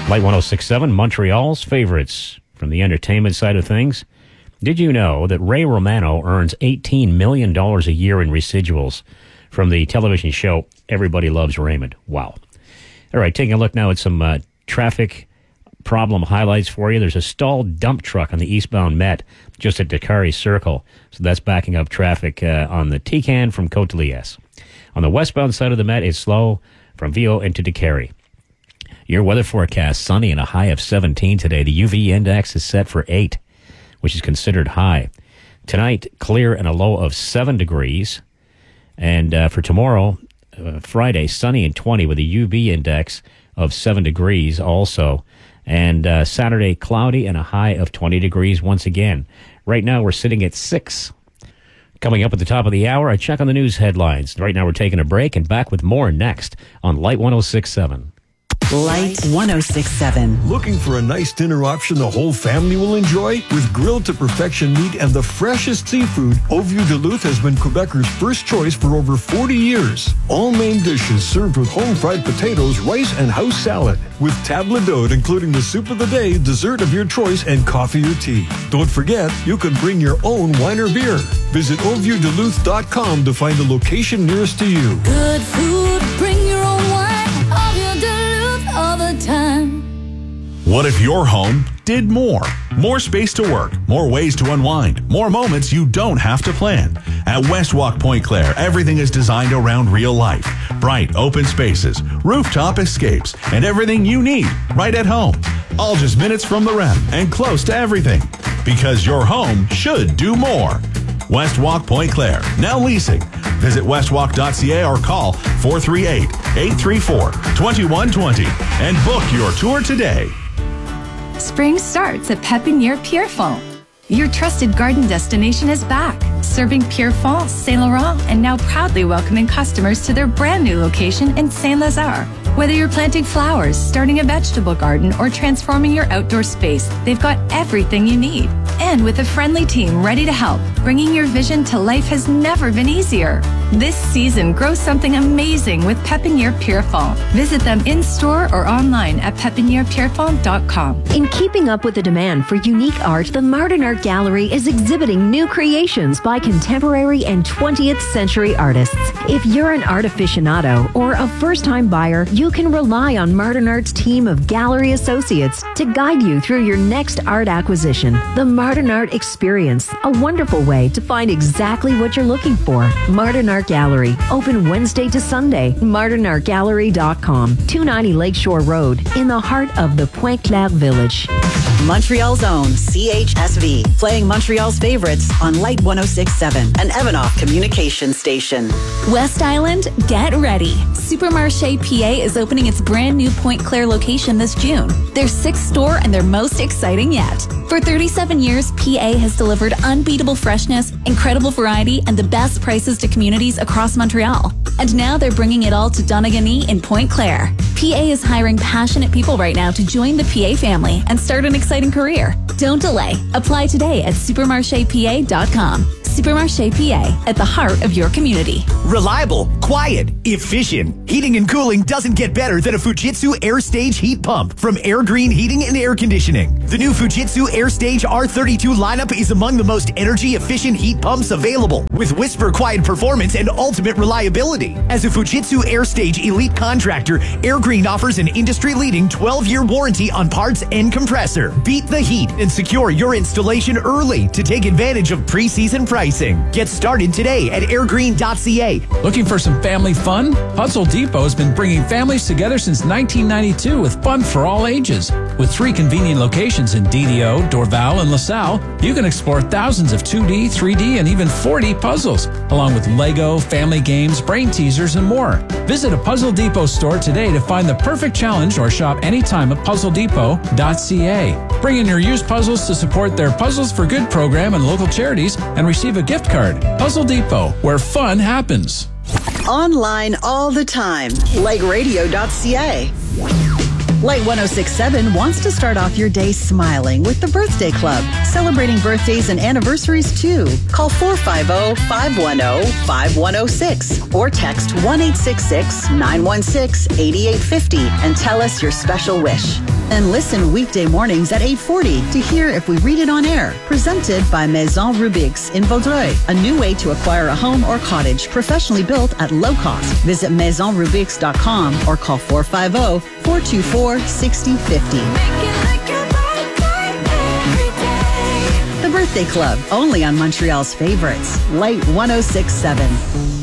Light 106.7, Montreal's favorites. From the entertainment side of things, did you know that Ray Romano earns $18 million a year in residuals from the television show Everybody Loves Raymond? Wow. All right, taking a look now at some traffic problem highlights for you. There's a stalled dump truck on the eastbound Met just at Dakari Circle. So that's backing up traffic on the T-Can from Côte de Liesse. On the westbound side of the Met, it's slow from Viau into Dakari. Your weather forecast, sunny and a high of 17 today. The UV index is set for 8, which is considered high. Tonight, clear and a low of 7 degrees. And for tomorrow, Friday, sunny and 20 with a UV index of 7 degrees also. And Saturday, cloudy and a high of 20 degrees once again. Right now, we're sitting at 6. Coming up at the top of the hour, I check on the news headlines. Right now, we're taking a break and back with more next on Light 106.7. Light 106.7. Looking for a nice dinner option the whole family will enjoy? With grilled to perfection meat and the freshest seafood, Haute-Vue Duluth has been Quebecers' first choice for over 40 years. All main dishes served with home-fried potatoes, rice, and house salad. With table d'hôte, including the soup of the day, dessert of your choice, and coffee or tea. Don't forget, you can bring your own wine or beer. Visit HauteViewDuluth.com to find the location nearest to you. Good food, bring your own wine. Haute-Vue Duluth all the time. What if your home did more? More space to work, more ways to unwind, more moments you don't have to plan. At Westwalk Pointe Claire, everything is designed around real life. Bright, open spaces, rooftop escapes, and everything you need right at home. All just minutes from the REM and close to everything. Because your home should do more. Westwalk Pointe Claire, now leasing. Visit westwalk.ca or call 438-834-2120 and book your tour today. Spring starts at Pépinière Pierrefonds. Your trusted garden destination is back, serving Pierrefonds, Saint Laurent, and now proudly welcoming customers to their brand new location in Saint-Lazare. Whether you're planting flowers, starting a vegetable garden, or transforming your outdoor space, they've got everything you need. And with a friendly team ready to help, bringing your vision to life has never been easier. This season, grow something amazing with Pépinière Pierrefonds. Visit them in-store or online at pépinièrepierrefonds.com. In keeping up with the demand for unique art, the Martin Art Gallery is exhibiting new creations by contemporary and 20th century artists. If you're an art aficionado or a first-time buyer, you can rely on Martin Art's team of gallery associates to guide you through your next art acquisition. The Martin Art Experience, a wonderful way to find exactly what you're looking for. Martin Art Gallery, open Wednesday to Sunday. MartinArtGallery.com, 290 Lakeshore Road, in the heart of the Pointe Claire Village. Montreal's own CHSV, playing Montreal's favorites on Light 106.7, an Evanoff communication station. West Island, get ready. Supermarché PA is opening its brand new Pointe Claire location this June. Their 6th store and their most exciting yet. For 37 years, PA has delivered unbeatable freshness, incredible variety, and the best prices to communities across Montreal. And now they're bringing it all to Donegal in Pointe Claire. PA is hiring passionate people right now to join the PA family and start an exciting career. Don't delay. Apply today at supermarchepa.com. Supermarché PA, at the heart of your community. Reliable, quiet, efficient. Heating and cooling doesn't get better than a Fujitsu AirStage heat pump from Air Green Heating and Air Conditioning. The new Fujitsu AirStage R32 lineup is among the most energy-efficient heat pumps available, with whisper quiet performance and ultimate reliability. As a Fujitsu AirStage elite contractor, Air Green offers an industry-leading 12-year warranty on parts and compressor. Beat the heat and secure your installation early to take advantage of pre-season pricing. Get started today at airgreen.ca. Looking for some family fun? Puzzle Depot has been bringing families together since 1992 with fun for all ages. With 3 convenient locations in DDO, Dorval, and LaSalle, you can explore thousands of 2D, 3D, and even 4D puzzles, along with Lego, family games, brain teasers, and more. Visit a Puzzle Depot store today to find the perfect challenge or shop anytime at puzzledepot.ca. Bring in your used puzzles to support their Puzzles for Good program and local charities and receive a gift card. Puzzle Depot, where fun happens. Online all the time, like radio.ca. Light 106.7 wants to start off your day smiling with the Birthday Club, celebrating birthdays and anniversaries too. Call 450-510-5106 or text 1-866-916-8850 and tell us your special wish. And listen weekday mornings at 8:40 to hear if we read it on air. Presented by Maison Rubix in Vaudreuil. A new way to acquire a home or cottage professionally built at low cost. Visit MaisonRubix.com or call 450-424-6050. The Birthday Club, only on Montreal's favorites. Light 106.7.